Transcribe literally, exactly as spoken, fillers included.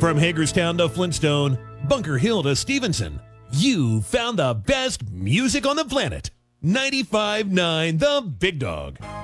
From Hagerstown to Flintstone, Bunker Hill to Stevenson, you found the best music on the planet. ninety-five point nine The Big Dog.